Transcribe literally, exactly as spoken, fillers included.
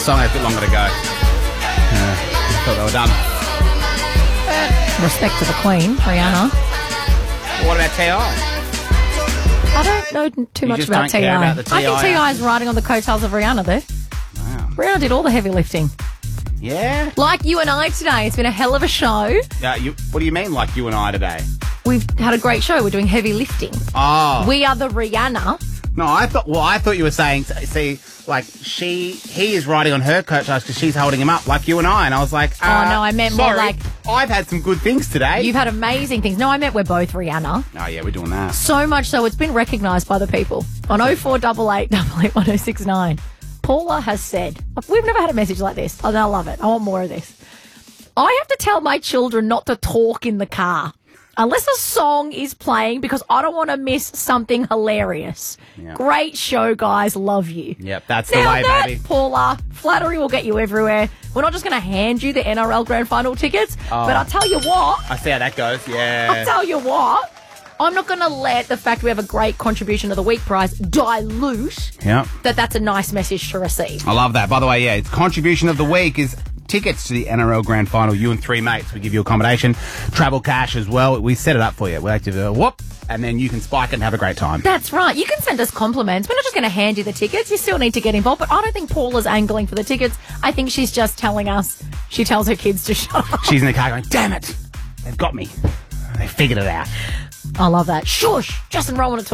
song has a bit longer to go. Uh, thought they were done. Respect to the Queen, Rihanna. Well, what about T I? I don't know too You much just about don't T I. care about the T I I think T I is riding on the coattails of Rihanna there. Wow. Rihanna did all the heavy lifting. Yeah? Like you and I today. It's been a hell of a show. Yeah. You, what do you mean, like you and I today? We've had a great show. We're doing heavy lifting. Oh. We are the Rihanna. No, I thought. Well, I thought you were saying. See, like she, he is riding on her coattails because she's holding him up, like you and I. And I was like, uh, Oh, no, I meant more sorry, like- I've had some good things today. You've had amazing things. No, I meant we're both Rihanna. Oh yeah, we're doing that. So much so it's been recognised by the people. On oh four eight eight, eight eight one oh six nine. Paula has said, we've never had a message like this. Oh, I love it. I want more of this. I have to tell my children not to talk in the car unless a song is playing because I don't want to miss something hilarious. Yeah. Great show, guys. Love you. Yep, that's the Now way, that, baby. Paula, flattery will get you everywhere. We're not just going to hand you the N R L Grand Final tickets, Oh. but I'll tell you what. I see how that goes. I'll Yeah. tell you what. I'm not going to let the fact we have a great contribution of the week prize dilute Yep. that that's a nice message to receive. I love that. By the way, yeah, it's contribution of the week is tickets to the N R L Grand Final. You and three mates. We give you accommodation, travel cash as well. We set it up for you. We like to do a whoop, and then you can spike it and have a great time. That's right. You can send us compliments. We're not just going to hand you the tickets. You still need to get involved. But I don't think Paula's angling for the tickets. I think she's just telling us. She tells her kids to shut up. She's in the car going, damn it, they've got me. They figured it out. I love that. Shush. Justin Rowan at